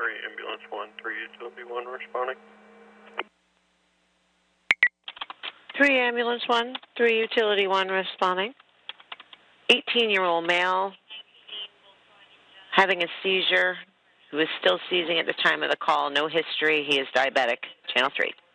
Ambulance 1, 3 Utility 1 responding. 3 Ambulance 1, 3 Utility 1 responding. 18-year-old male having a seizure who is still seizing at the time of the call. No history. He is diabetic. Channel 3.